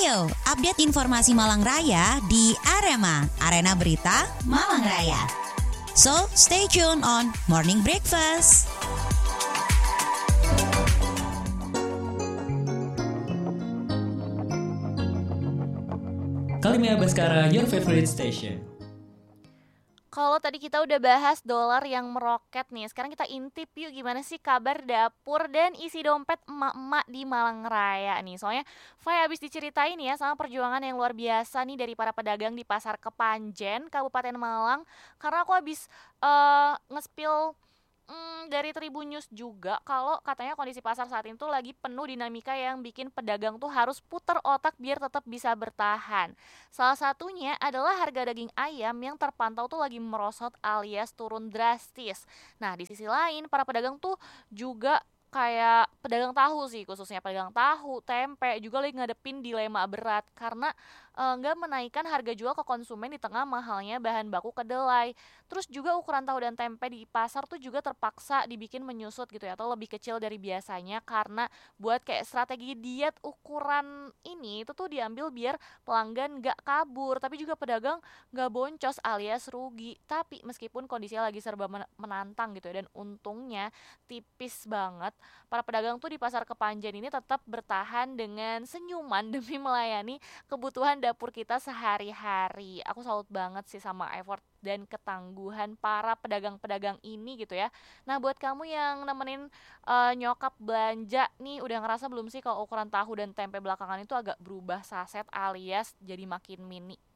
Ayo, update informasi Malang Raya di Arema, Arena Berita Malang Raya. So, stay tuned on Morning Breakfast. Kalimia Baskara, your favorite station. Kalau tadi kita udah bahas dolar yang meroket nih, sekarang kita intip yuk gimana sih kabar dapur dan isi dompet emak-emak di Malang Raya nih. Soalnya Fai habis diceritain ya sama perjuangan yang luar biasa nih dari para pedagang di Pasar Kepanjen, Kabupaten Malang. Karena aku habis nge-spill dari Tribun News juga kalau katanya kondisi pasar saat itu lagi penuh dinamika yang bikin pedagang tuh harus puter otak biar tetap bisa bertahan. Salah satunya adalah harga daging ayam yang terpantau tuh lagi merosot alias turun drastis. Nah, di sisi lain para pedagang tuh juga kayak pedagang tahu sih, khususnya pedagang tahu, tempe juga lagi ngadepin dilema berat karena nggak menaikkan harga jual ke konsumen di tengah mahalnya bahan baku kedelai. Terus juga ukuran tahu dan tempe di pasar tuh juga terpaksa dibikin menyusut gitu ya, atau lebih kecil dari biasanya karena buat kayak strategi diet ukuran ini itu tuh diambil biar pelanggan nggak kabur, tapi juga pedagang nggak boncos alias rugi. Tapi meskipun kondisinya lagi serba menantang gitu ya, dan untungnya tipis banget, para pedagang tuh di Pasar Kepanjen ini tetap bertahan dengan senyuman demi melayani kebutuhan dapur kita sehari-hari. Aku salut banget sih sama effort dan ketangguhan para pedagang-pedagang ini gitu ya. Nah, buat kamu yang nemenin nyokap belanja nih, udah ngerasa belum sih kalau ukuran tahu dan tempe belakangan itu agak berubah saset alias jadi makin mini?